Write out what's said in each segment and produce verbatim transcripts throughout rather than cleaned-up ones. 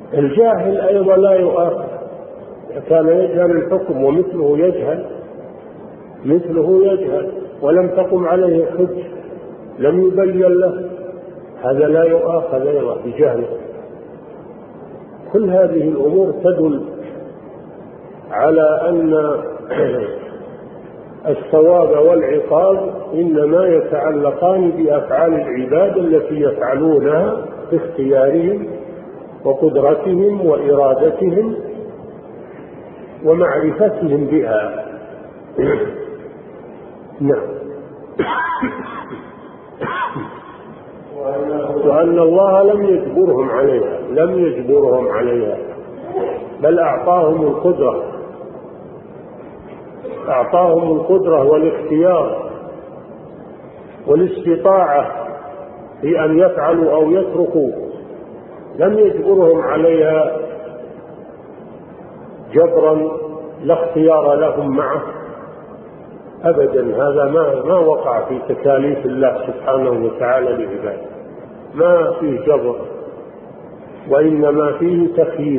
الجاهل أيضا لا يؤاخذ، كان يجهل الحكم ومثله يجهل مثله يجهل ولم تقم عليه حج، لم يبين له، هذا لا يؤاخذ أيضا بجهله. كل هذه الأمور تدل على أن الثواب والعقاب إنما يتعلقان بأفعال العباد التي يفعلونها باختيارهم وقدرتهم وإرادتهم ومعرفتهم بها. نعم. وأن الله لم يجبرهم عليها لم يجبرهم عليها بل أعطاهم القدرة أعطاهم القدرة والاختيار والاستطاعة في أن يفعلوا أو يتركوا، لم يجبرهم عليها جبرا لا اختيار لهم معه أبدا. هذا ما ما وقع في تكاليف الله سبحانه وتعالى لعباده، ما فيه جبر وإنما فيه تخيير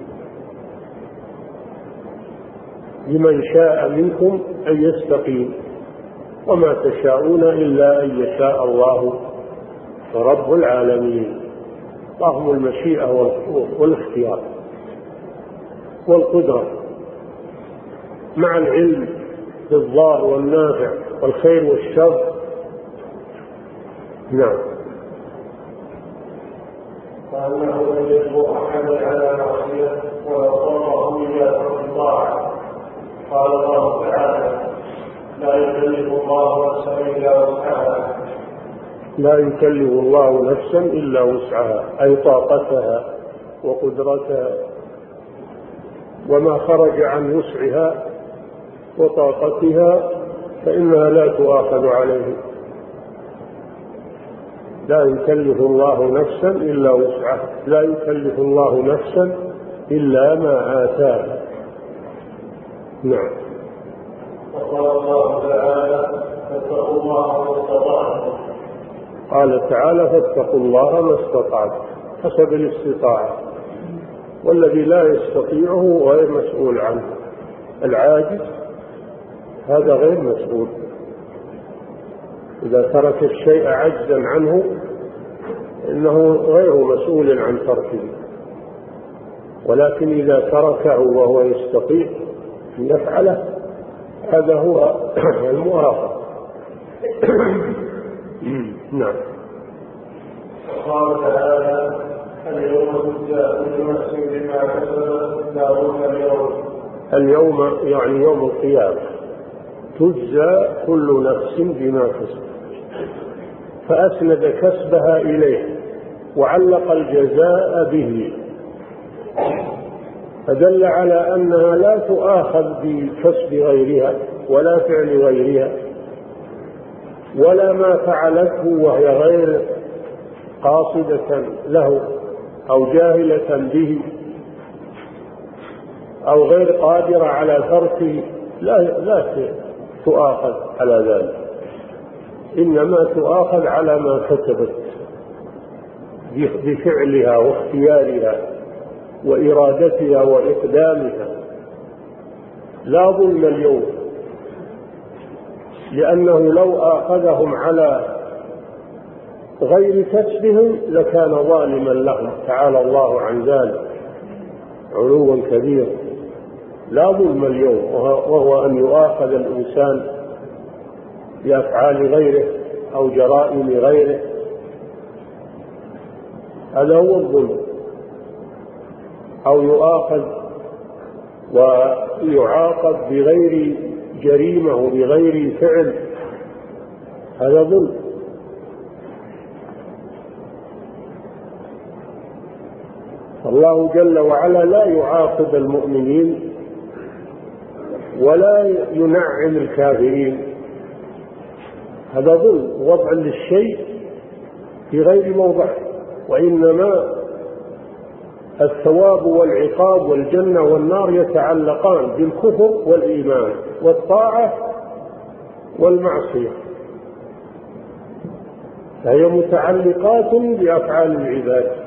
لمن شاء منكم أن يستقيم، وما تشاءون إلا أن يشاء الله رب العالمين. لهم المشيئة والاختيار والقدرة مع العلم بالضار والنافع والخير والشر. نعم. فأنه لم يجبر أحدا على معصية ويصره إلى ترك طاعة. قال الله تعالى: لا يكلف الله نفسا إلا وسعها. لا يكلف الله نفسا إلا وسعها، أي طاقتها وقدرتها، وما خرج عن وسعها وطاقتها فإنها لا تؤاخذ عليه. لا يكلف الله نفسا إلا وسعها، لا يكلف الله نفسا إلا ما آتاها. نعم. وقال الله تعالى: فاتقوا الله ما استطعتم. قال تعالى: فاتقوا الله ما استطعتم، حسب الاستطاعة، والذي لا يستطيعه غير مسؤول عنه. العاجز هذا غير مسؤول، إذا ترك الشيء عجزا عنه إنه غير مسؤول عن تركه، ولكن إذا تركه وهو يستطيع أن يفعله هذا هو الموافق. نعم. قال تعالى: اليوم تجزى كل نفس بما كسبت لا ظلم اليوم. اليوم يعني يوم القيامة تجزى كل نفس بما كسبت، فأسند كسبها إليه وعلق الجزاء به، فدل على أنها لا تؤاخذ بكسب غيرها ولا فعل غيرها ولا ما فعلته وهي غير قاصدة له أو جاهلة به أو غير قادرة على تركه، لا لا تؤاخذ على ذلك، إنما تؤاخذ على ما كسبت بفعلها واختيارها وإرادتها وإقدامها. لا ظلم اليوم، لأنه لو آخذهم على غير كسبهم لكان ظالما لهم، تعالى الله عن ذلك علوا كبيرا. لا ظلم اليوم، وهو أن يؤاخذ الإنسان بأفعال غيره أو جرائم غيره، هذا هو الظلم، أو يؤاخذ ويعاقب بغير جريمة وبغير فعل، هذا ظلم. الله جل وعلا لا يعاقب المؤمنين ولا ينعم الكافرين، هذا ظلم، وضع للشيء في غير موضعه، وإنما الثواب والعقاب والجنة والنار يتعلقان بالكفر والإيمان والطاعة والمعصية، فهي متعلقات بأفعال العباد.